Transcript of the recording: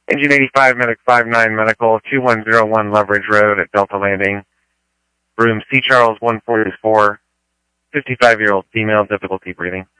Engine 85, Medic 59 Medical, 2101 Leverage Road at Delta Landing. Room C. Charles 144, 55-year-old female, difficulty breathing.